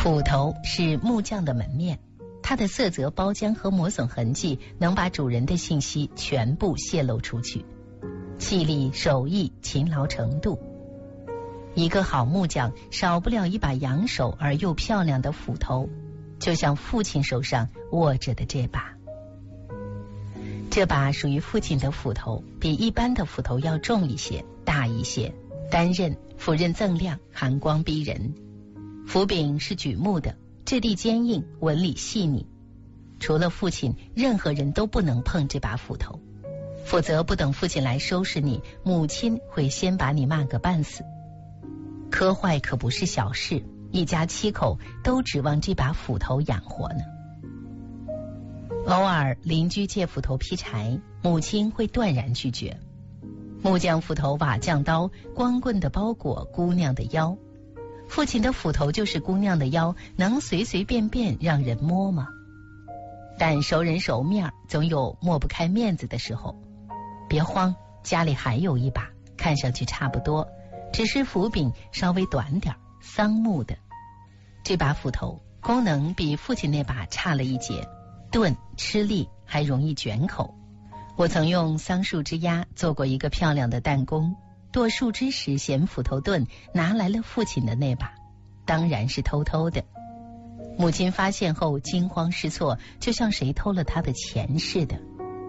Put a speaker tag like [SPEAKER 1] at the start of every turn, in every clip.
[SPEAKER 1] 斧头是木匠的门面，它的色泽、包浆和磨损痕迹能把主人的信息全部泄露出去。气力、手艺、勤劳程度，一个好木匠少不了一把扬手而又漂亮的斧头，就像父亲手上握着的这把。这把属于父亲的斧头，比一般的斧头要重一些、大一些，单刃，斧刃锃亮，寒光逼人。斧柄是榉木的，质地坚硬，纹理细腻。除了父亲，任何人都不能碰这把斧头，否则不等父亲来收拾你，母亲会先把你骂个半死。磕坏可不是小事，一家7口都指望这把斧头养活呢。偶尔邻居借斧头劈柴，母亲会断然拒绝。木匠斧头、瓦匠刀，光棍的包裹姑娘的腰。父亲的斧头就是姑娘的腰，能随随便便让人摸吗？但熟人熟面，总有抹不开面子的时候。别慌，家里还有一把，看上去差不多，只是斧柄稍微短点，桑木的。这把斧头功能比父亲那把差了一截，钝吃力，还容易卷口。我曾用桑树枝丫做过一个漂亮的弹弓，剁树枝时嫌斧头钝，拿来了父亲的那把，当然是偷偷的。母亲发现后惊慌失措，就像谁偷了他的钱似的。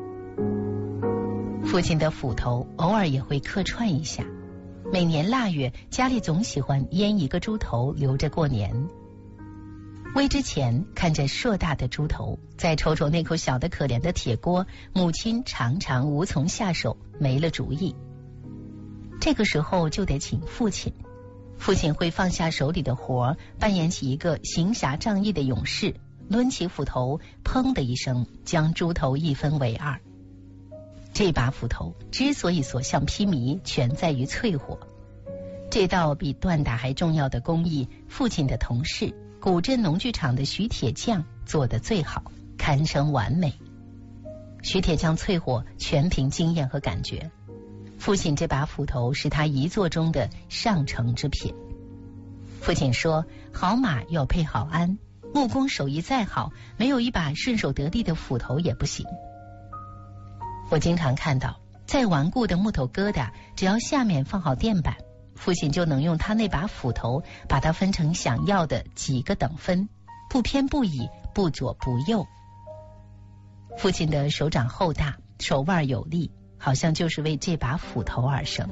[SPEAKER 1] 父亲的斧头偶尔也会客串一下，每年腊月家里总喜欢腌一个猪头留着过年。煨之前看着硕大的猪头，再瞅瞅那口小的可怜的铁锅，母亲常常无从下手，没了主意。这个时候就得请父亲，父亲会放下手里的活，扮演起一个行侠仗义的勇士，抡起斧头，砰的一声将猪头一分为二。这把斧头之所以所向披靡，全在于淬火。这道比锻打还重要的工艺，父亲的同事古镇农具厂的徐铁匠做得最好，堪称完美。徐铁匠淬火全凭经验和感觉，父亲这把斧头是他遗作中的上乘之品。父亲说，好马要配好鞍，木工手艺再好，没有一把顺手得力的斧头也不行。我经常看到，再顽固的木头疙瘩，只要下面放好垫板，父亲就能用他那把斧头把它分成想要的几个等分，不偏不倚，不左不右。父亲的手掌厚大，手腕有力，好像就是为这把斧头而生。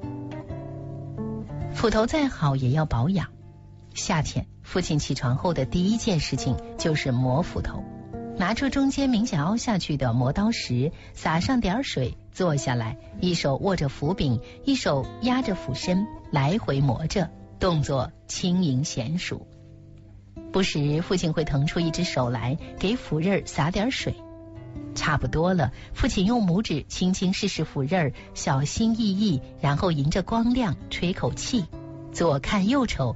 [SPEAKER 1] 斧头再好也要保养。夏天，父亲起床后的第一件事情就是磨斧头，拿出中间明显凹下去的磨刀石，撒上点水，坐下来，一手握着斧柄，一手压着斧身，来回磨着，动作轻盈娴熟。不时父亲会腾出一只手来，给斧刃撒点水。差不多了，父亲用拇指轻轻试试斧刃，小心翼翼，然后迎着光亮吹口气，左看右瞅，